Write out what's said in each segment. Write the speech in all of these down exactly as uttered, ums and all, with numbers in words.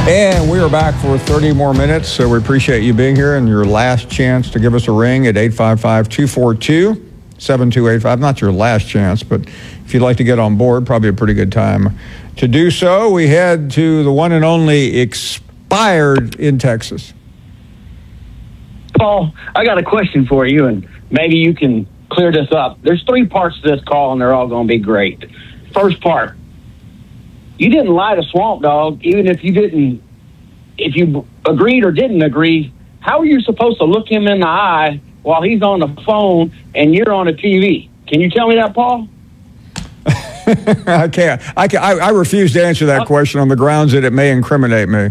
And we are back for thirty more minutes, so we appreciate you being here and your last chance to give us a ring at eight five five, two four two, seven two eight five. Not your last chance, but if you'd like to get on board, probably a pretty good time to do so. We head to the one and only Expired in Texas. Paul, I got a question for you, and maybe you can clear this up. There's three parts to this call, and they're all going to be great. First part, you didn't lie to Swamp Dog, even if you didn't, if you agreed or didn't agree. How are you supposed to look him in the eye while he's on the phone and you're on a T V? Can you tell me that, Paul? I can't. I, can, I, I refuse to answer that question on the grounds that it may incriminate me.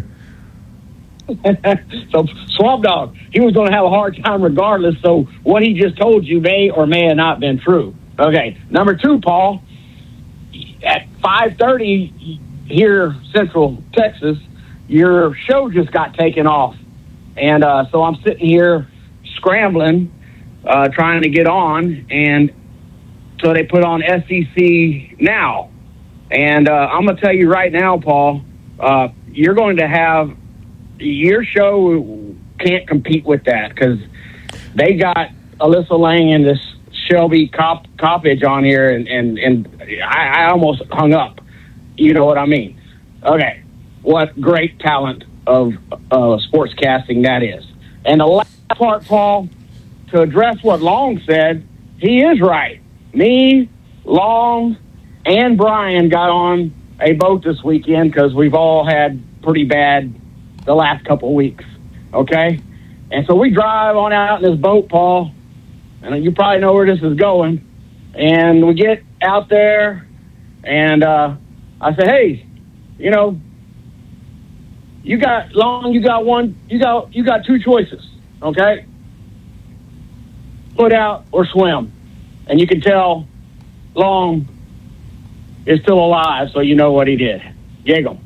So, Swamp Dog, he was going to have a hard time regardless, so what he just told you may or may have not been true. Okay, number two, Paul, at five thirty here, Central Texas, your show just got taken off. And uh, so I'm sitting here scrambling, uh, trying to get on, and so they put on S E C Now. And uh, I'm going to tell you right now, Paul, uh, you're going to have, your show can't compete with that because they got Alyssa Lang and this Shelby Cop, Coppage on here, and, and, and I, I almost hung up. You know what I mean? Okay. What great talent of uh, sportscasting that is. And the last part, Paul, to address what Long said, he is right. Me, Long, and Brian got on a boat this weekend because we've all had pretty bad the last couple of weeks, okay? And so we drive on out in this boat, Paul, and you probably know where this is going. And we get out there, and uh, I say, hey, you know, you got Long, you got one, you got you got two choices, okay? Put out or swim. And you can tell Long is still alive, so you know what he did. Giggle.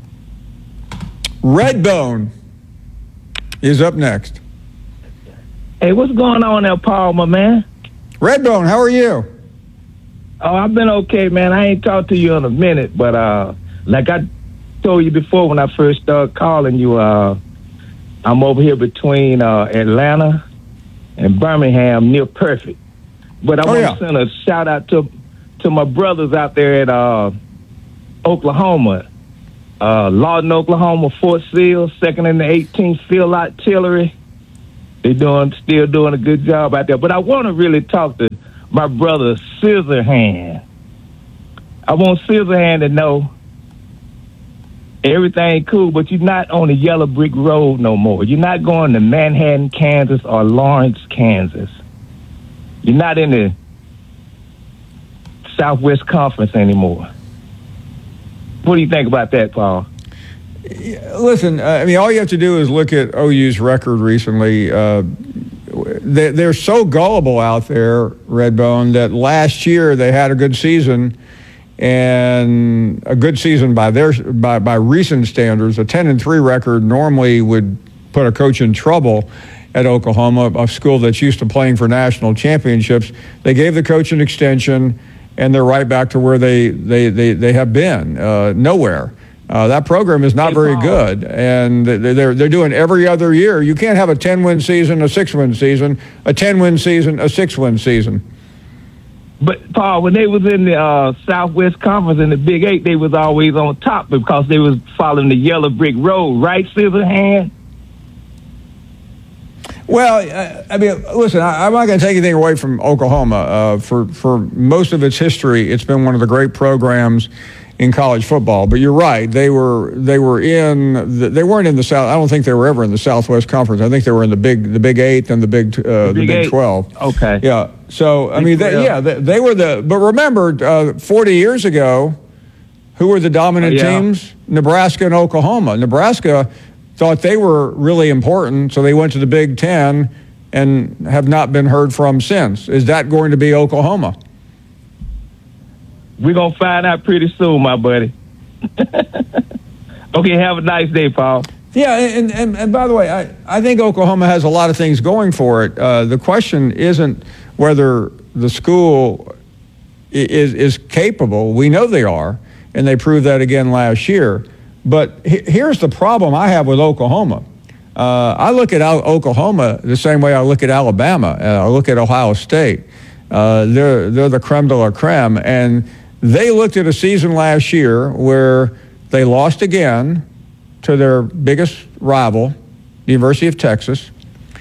Redbone is up next. Hey, what's going on there, Paul, my man? Redbone, how are you? Oh, I've been okay, man. I ain't talked to you in a minute, but uh, like I told you before when I first started calling you, uh, I'm over here between uh, Atlanta and Birmingham, near perfect. But I oh, want yeah. to send a shout out to to my brothers out there at uh, Oklahoma, uh, Lawton, Oklahoma, Fort Sill, second and the eighteenth Field Artillery. They're doing still doing a good job out there. But I want to really talk to my brother Scissorhand. I want Scissorhand to know everything cool, but you're not on the yellow brick road no more. You're not going to Manhattan, Kansas, or Lawrence, Kansas. You're not in the Southwest Conference anymore. What do you think about that, Paul? Listen, uh, I mean, all you have to do is look at O U's record recently. Uh, they, they're so gullible out there, Redbone, that last year they had a good season, and a good season by their by, by recent standards. A ten and three record normally would put a coach in trouble at Oklahoma, a school that's used to playing for national championships. They gave the coach an extension, and they're right back to where they they they, they have been, uh, nowhere. Uh, that program is not hey, very Paul. good, and they're they're doing every other year. You can't have a ten-win season, a six-win season, a ten-win season, a six-win season. But, Paul, when they was in the uh, Southwest Conference in the Big Eight, they was always on top because they was following the yellow brick road, right, Scissorhand? Well, uh, I mean, listen, I, I'm not going to take anything away from Oklahoma. Uh, for, for most of its history, it's been one of the great programs in college football. But you're right; they were they were in the, they weren't in the South. I don't think they were ever in the Southwest Conference. I think they were in the Big the Big Eight and the Big uh, the Big, the Big Twelve. Okay. Yeah. So I mean, they, yeah, they, they were the. But remember, uh, forty years ago, who were the dominant uh, yeah. teams? Nebraska and Oklahoma. Nebraska thought they were really important, so they went to the Big Ten and have not been heard from since. Is that going to be Oklahoma? We're going to find out pretty soon, my buddy. Okay, have a nice day, Paul. Yeah, and, and, and by the way, I, I think Oklahoma has a lot of things going for it. Uh, the question isn't whether the school is, is capable. We know they are, and they proved that again last year. But he, here's the problem I have with Oklahoma. Uh, I look at Al- Oklahoma the same way I look at Alabama. Uh, I look at Ohio State. Uh, they're they're the creme de la creme, and they looked at a season last year where they lost again to their biggest rival, the University of Texas,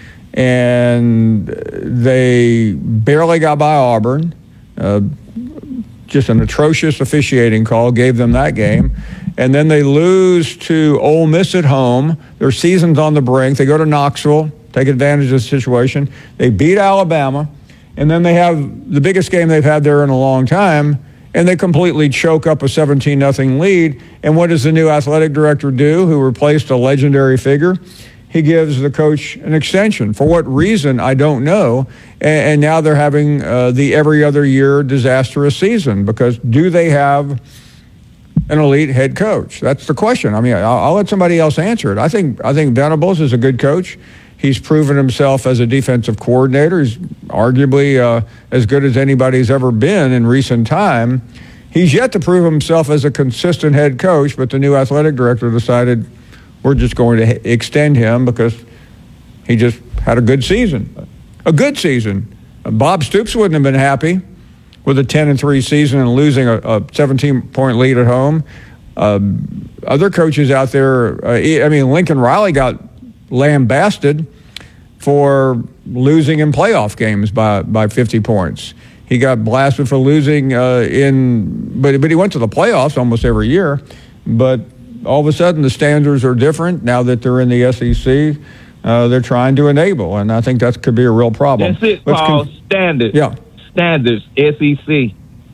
and they barely got by Auburn. Uh, just an atrocious officiating call gave them that game. And then they lose to Ole Miss at home. Their season's on the brink. They go to Knoxville, take advantage of the situation. They beat Alabama, and then they have the biggest game they've had there in a long time, and they completely choke up a seventeen nothing lead. And what does the new athletic director do, who replaced a legendary figure? He gives the coach an extension. For what reason, I don't know. And, and now they're having uh, the every other year disastrous season, because do they have an elite head coach? That's the question. I mean, I'll, I'll let somebody else answer it. I think I think Venables is a good coach. He's proven himself as a defensive coordinator. He's arguably uh, as good as anybody's ever been in recent time. He's yet to prove himself as a consistent head coach, but the new athletic director decided we're just going to extend him because he just had a good season. A good season. Bob Stoops wouldn't have been happy with a ten and three season and losing a, a seventeen point lead at home. Uh, other coaches out there, uh, I mean, Lincoln Riley got lambasted for losing in playoff games by, by fifty points. He got blasted for losing uh, in, but, but he went to the playoffs almost every year. But all of a sudden the standards are different now that they're in the S E C. Uh, they're trying to enable, and I think that could be a real problem. That's it, Let's Paul. con- Standards. Yeah. Standards, S E C.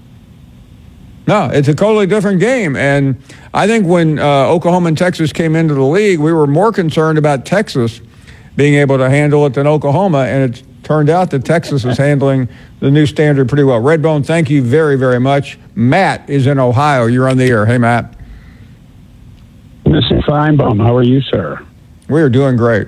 No, it's a totally different game. And I think when uh, Oklahoma and Texas came into the league, we were more concerned about Texas being able to handle it than Oklahoma, and it turned out that Texas is handling the new standard pretty well. Redbone, thank you very, very much. Matt is in Ohio. You're on the air. Hey, Matt. Mister Feinbaum, how are you, sir? We are doing great.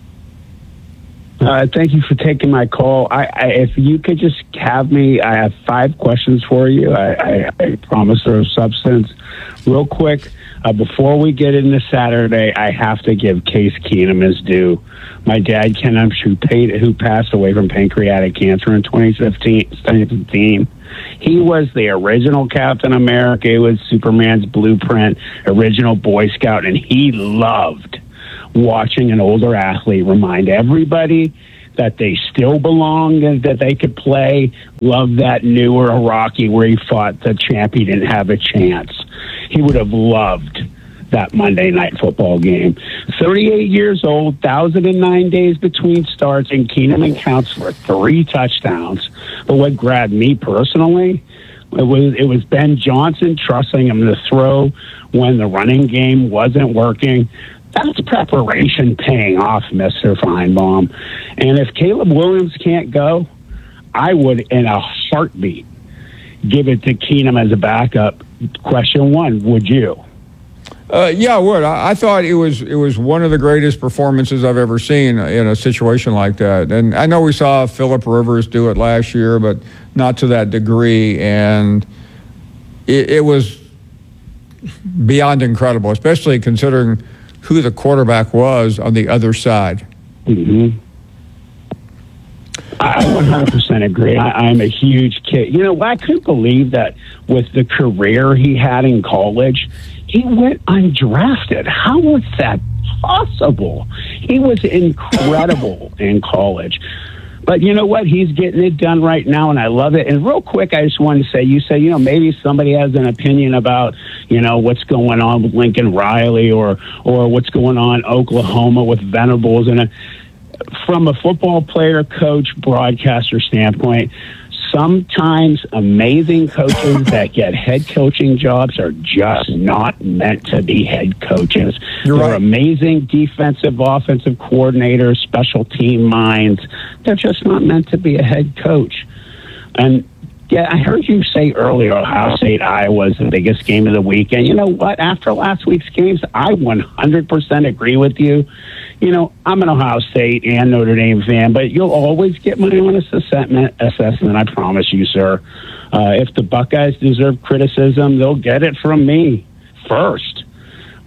Uh, thank you for taking my call. I, I, if you could just have me, I have five questions for you. I, I, I promise they're of substance. Real quick, uh, before we get into Saturday, I have to give Case Keenum his due. My dad, Ken Umsh, who, paid, who passed away from pancreatic cancer in twenty fifteen, he was the original Captain America. It was Superman's blueprint, original Boy Scout, and he loved watching an older athlete remind everybody that they still belong and that they could play. Love that newer Rocky where he fought the champ. He didn't have a chance. He would have loved that Monday Night Football game. thirty-eight years old, one thousand nine days between starts, and Keenum accounts for three touchdowns. But what grabbed me personally, it was, it was Ben Johnson trusting him to throw when the running game wasn't working. That's preparation paying off, Mister Feinbaum. And if Caleb Williams can't go, I would, in a heartbeat, give it to Keenum as a backup. Question one, would you? Uh, yeah, I would. I, I thought it was it was one of the greatest performances I've ever seen in a situation like that. And I know we saw Phillip Rivers do it last year, but not to that degree. And it, it was beyond incredible, especially considering who the quarterback was on the other side. Mm-hmm. I one hundred percent agree. I, I'm a huge kid. You know, I couldn't believe that with the career he had in college, he went undrafted. How was that possible? He was incredible in college. But you know what? He's getting it done right now, and I love it. And real quick, I just wanted to say, you say, you know, maybe somebody has an opinion about, you know, what's going on with Lincoln Riley or or what's going on in Oklahoma with Venables. And uh, from a football player, coach, broadcaster standpoint, sometimes amazing coaches that get head coaching jobs are just not meant to be head coaches. You're They're right. amazing defensive, offensive coordinators, special team minds. They're just not meant to be a head coach. And yeah, I heard you say earlier Ohio State, Iowa is the biggest game of the week. And you know what? After last week's games, I one hundred percent agree with you. You know, I'm an Ohio State and Notre Dame fan, but you'll always get my honest assessment, assessment I promise you, sir. Uh, if the Buckeyes deserve criticism, they'll get it from me first.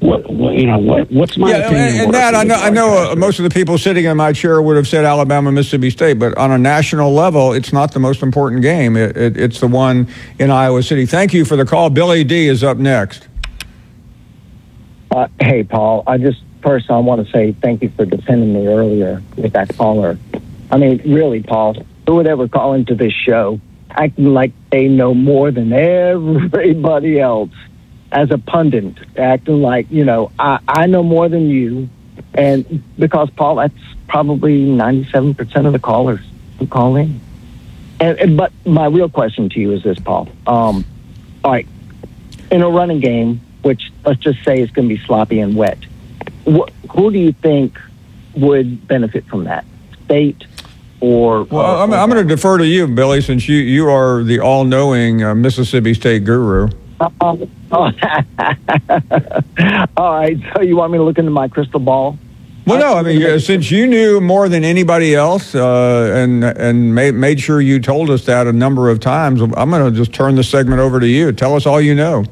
what, what you know what what's my Yeah, opinion? and, and worth that to I the know. I know. Uh, broadcaster? most of the people sitting in my chair would have said Alabama, Mississippi State, but on a national level, it's not the most important game. It, it, it's the one in Iowa City. Thank you for the call. Billy D is up next. Uh, hey, Paul, I just first I want to say thank you for defending me earlier with that caller. I mean, really, Paul, who would ever call into this show acting like they know more than everybody else as a pundit, acting like, you know, I, I know more than you. And because, Paul, that's probably ninety-seven percent of the callers who call in. And, and But my real question to you is this, Paul. Um, all right, in a running game, which let's just say is going to be sloppy and wet, wh- who do you think would benefit from that? State or... Well, or, I'm, or I'm going to defer to you, Billy, since you, you are the all-knowing uh, Mississippi State guru. Um, oh, all right, so you want me to look into my crystal ball? Well, no, I mean, uh, since you knew more than anybody else uh, and and made, made sure you told us that a number of times, I'm going to just turn the segment over to you. Tell us all you know.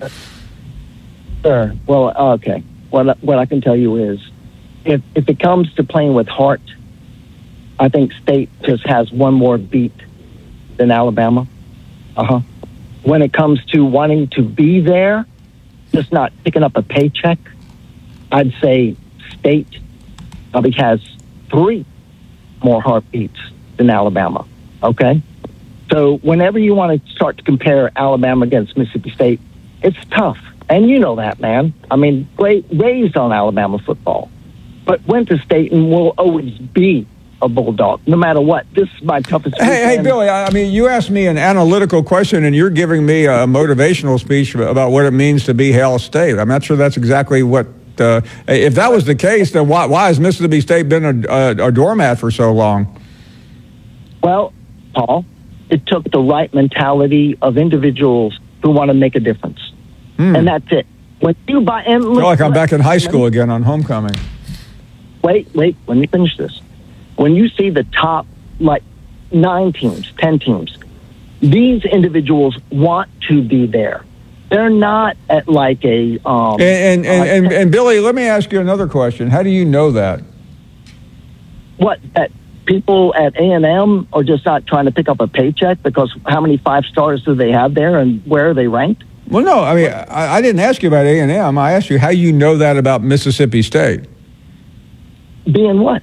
Sure. Well, okay. What what I can tell you is, if if it comes to playing with heart, I think State just has one more beat than Alabama. Uh huh. When it comes to wanting to be there, just not picking up a paycheck, I'd say State probably has three more heartbeats than Alabama. Okay. So whenever you want to start to compare Alabama against Mississippi State, it's tough. And you know that, man. I mean, raised on Alabama football, but went to State and will always be a Bulldog, no matter what. This is my toughest. Hey, hey, weekend. Billy, I I mean, you asked me an analytical question, and you're giving me a motivational speech about what it means to be Hail State. I'm not sure that's exactly what, uh, if that was the case, then why, why has Mississippi State been a, a, a doormat for so long? Well, Paul, it took the right mentality of individuals who want to make a difference. Hmm. And that's it. When you buy, and I feel like I'm back in high school again on homecoming. Wait, wait, let me finish this. When you see the top, like, nine teams, ten teams, these individuals want to be there. They're not at, like, a... Um, And, and, and, and, and Billy, let me ask you another question. How do you know that? What, that people at A and M are just not trying to pick up a paycheck because how many five stars do they have there and where are they ranked? Well, no, I mean, I, I didn't ask you about A and M. I asked you how you know that about Mississippi State. Being what?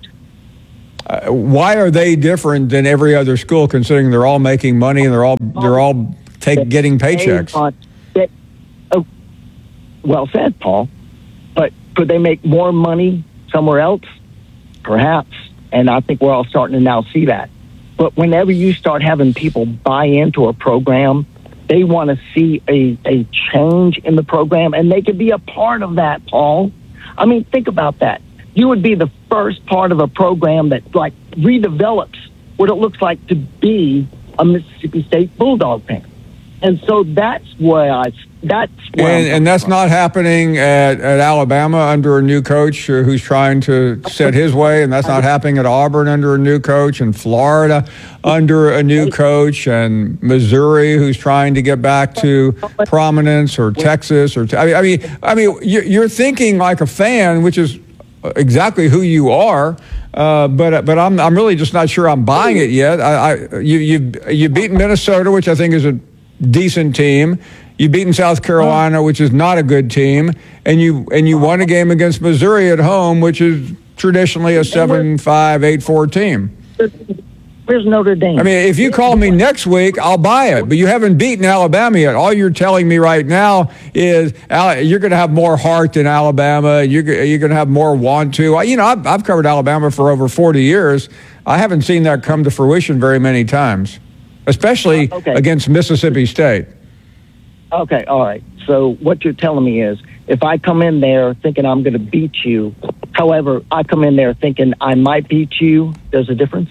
Uh, why are they different than every other school, considering they're all making money and they're all they're all take getting paychecks? They, uh, they, oh, well said, Paul. But could they make more money somewhere else? Perhaps. And I think we're all starting to now see that. But whenever you start having people buy into a program, they want to see a, a change in the program, and they could be a part of that, Paul. I mean, think about that. You would be the first part of a program that, like, redevelops what it looks like to be a Mississippi State Bulldog fan. And so that's where I, that's where And, and that's not happening at, at Alabama under a new coach uh, who's trying to set his way, and that's not happening at Auburn under a new coach, and Florida under a new coach, and Missouri who's trying to get back to prominence, or Texas, or I mean, I mean, I mean, you're thinking like a fan, which is exactly who you are. Uh, but but I'm I'm really just not sure I'm buying it yet. I, I you you you beaten Minnesota, which I think is a decent team. You've beaten South Carolina, which is not a good team, and you and you won a game against Missouri at home, which is traditionally a seven five, eight four team. Where's Notre Dame? I mean, if you call me next week, I'll buy it. But you haven't beaten Alabama yet. All you're telling me right now is you're going to have more heart than Alabama. You're you're going to have more want to. You know, I've, I've covered Alabama for over forty years. I haven't seen that come to fruition very many times, especially uh, okay. against Mississippi State. Okay, all right. So what you're telling me is if I come in there thinking I'm going to beat you, however, I come in there thinking I might beat you, there's a difference?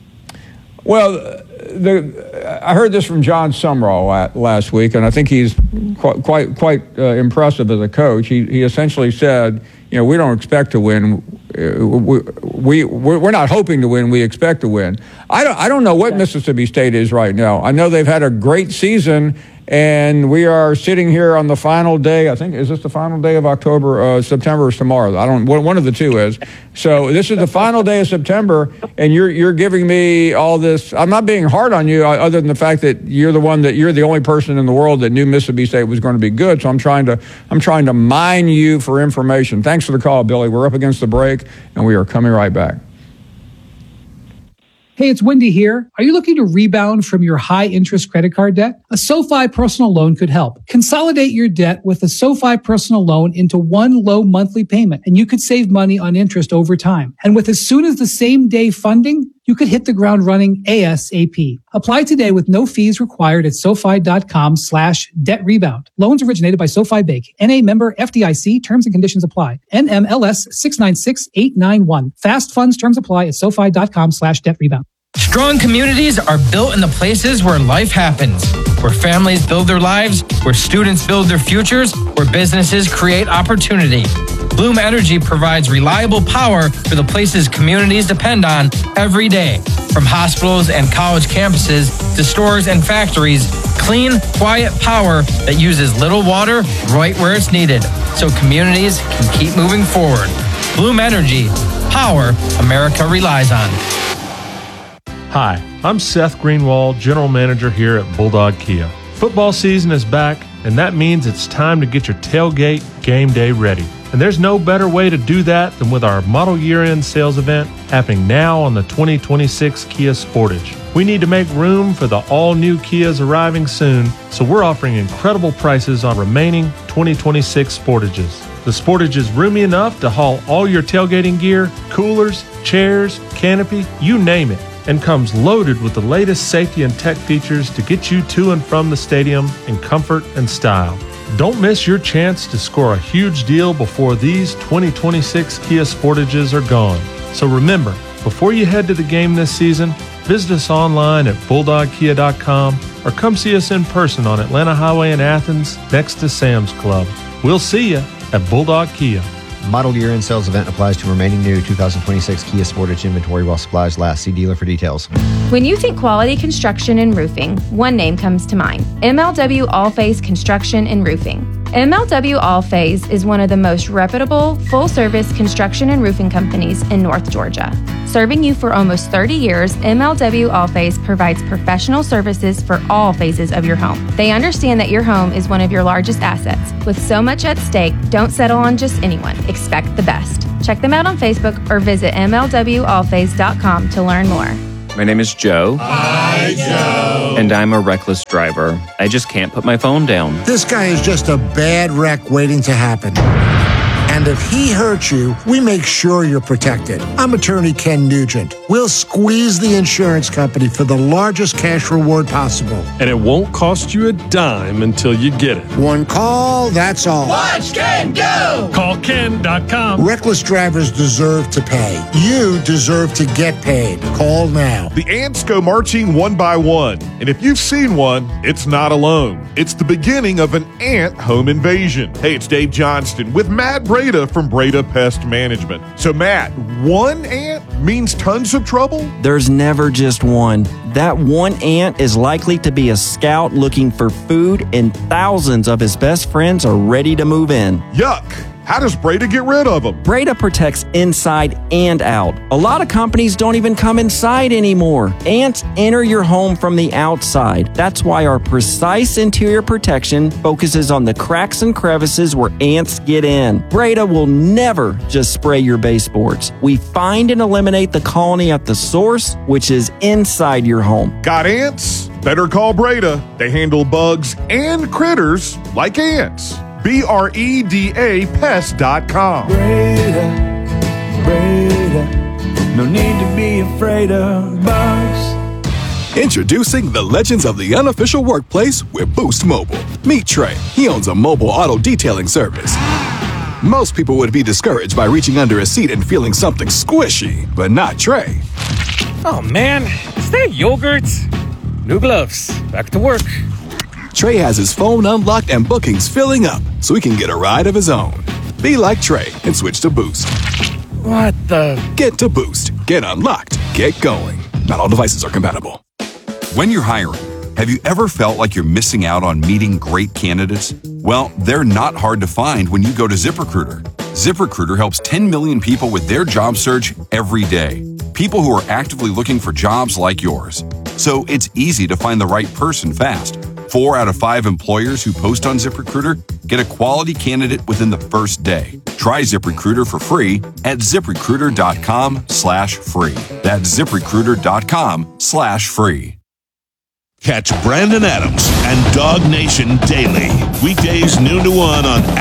Well, the, I heard this from John Sumrall last week, and I think he's quite quite, quite uh, impressive as a coach. He, he essentially said, you know, we don't expect to win. We, we, we're not hoping to win. We expect to win. I don't, I don't know what Mississippi State is right now. I know they've had a great season, And we are sitting here on the final day. I think, is this the final day of October? Uh, September is tomorrow. I don't. One of the two is. So this is the final day of September, and you're you're giving me all this. I'm not being hard on you, other than the fact that you're the one that you're the only person in the world that knew Mississippi State was going to be good. So I'm trying to I'm trying to mine you for information. Thanks for the call, Billy. We're up against the break, and we are coming right back. Hey, it's Wendy here. Are you looking to rebound from your high-interest credit card debt? A SoFi personal loan could help. Consolidate your debt with a SoFi personal loan into one low monthly payment, and you could save money on interest over time. And with as soon as the same day funding, you could hit the ground running ASAP. Apply today with no fees required at SoFi.com slash debt rebound. Loans originated by SoFi Bank. N A member F D I C. Terms and conditions apply. N M L S six nine six eight nine one. Fast funds terms apply at SoFi.com slash debt rebound. Strong communities are built in the places where life happens, where families build their lives, where students build their futures, where businesses create opportunity. Bloom Energy provides reliable power for the places communities depend on every day. From hospitals and college campuses to stores and factories, clean, quiet power that uses little water right where it's needed, so communities can keep moving forward. Bloom Energy, power America relies on. Hi, I'm Seth Greenwald, General Manager here at Bulldog Kia. Football season is back, and that means it's time to get your tailgate game day ready. And there's no better way to do that than with our model year-end sales event happening now on the twenty twenty-six Kia Sportage. We need to make room for the all-new Kias arriving soon, so we're offering incredible prices on remaining twenty twenty-six Sportages. The Sportage is roomy enough to haul all your tailgating gear, coolers, chairs, canopy, you name it, and comes loaded with the latest safety and tech features to get you to and from the stadium in comfort and style. Don't miss your chance to score a huge deal before these twenty twenty-six Kia Sportages are gone. So remember, before you head to the game this season, visit us online at bulldog kia dot com or come see us in person on Atlanta Highway in Athens next to Sam's Club. We'll see you at Bulldog Kia. Model year-end sales event applies to remaining new two thousand twenty-six Kia Sportage inventory while supplies last. See dealer for details. When you think quality construction and roofing, one name comes to mind: M L W All-Phase Construction and Roofing. M L W All-Phase is one of the most reputable, full-service construction and roofing companies in North Georgia. Serving you for almost thirty years, M L W All-Phase provides professional services for all phases of your home. They understand that your home is one of your largest assets. With so much at stake, don't settle on just anyone. Expect the best. Check them out on Facebook or visit M L W all phase dot com to learn more. My name is Joe. Hi, Joe. And I'm a reckless driver. I just can't put my phone down. This guy is just a bad wreck waiting to happen. And if he hurts you, we make sure you're protected. I'm attorney Ken Nugent. We'll squeeze the insurance company for the largest cash reward possible. And it won't cost you a dime until you get it. One call, that's all. Watch Ken go! Call Ken dot com. Reckless drivers deserve to pay. You deserve to get paid. Call now. The ants go marching one by one. And if you've seen one, it's not alone. It's the beginning of an ant home invasion. Hey, it's Dave Johnston with Matt Brady from Breda Pest Management. So, Matt, one ant means tons of trouble? There's never just one. That one ant is likely to be a scout looking for food, and thousands of his best friends are ready to move in. Yuck! How does Breda get rid of them? Breda protects inside and out. A lot of companies don't even come inside anymore. Ants enter your home from the outside. That's why our precise interior protection focuses on the cracks and crevices where ants get in. Breda will never just spray your baseboards. We find and eliminate the colony at the source, which is inside your home. Got ants? Better call Breda. They handle bugs and critters like ants. B R E D A pest dot com. Breda, Breda, no need to be afraid of bugs. Introducing the legends of the unofficial workplace with Boost Mobile. Meet Trey. He owns a mobile auto detailing service. Most people would be discouraged by reaching under a seat and feeling something squishy, but not Trey. Oh man, is that yogurt? New gloves, back to work. Trey has his phone unlocked and bookings filling up, so he can get a ride of his own. Be like Trey and switch to Boost. What the? Get to Boost. Get unlocked. Get going. Not all devices are compatible. When you're hiring, Have you ever felt like you're missing out on meeting great candidates? Well, they're not hard to find when you go to ZipRecruiter. ZipRecruiter helps ten million people with their job search every day. People who are actively looking for jobs like yours. So it's easy to find the right person fast. Four out of five employers who post on ZipRecruiter get a quality candidate within the first day. Try ZipRecruiter for free at ZipRecruiter.com slash free. That's ZipRecruiter.com slash free. Catch Brandon Adams and Dog Nation daily. Weekdays noon to one on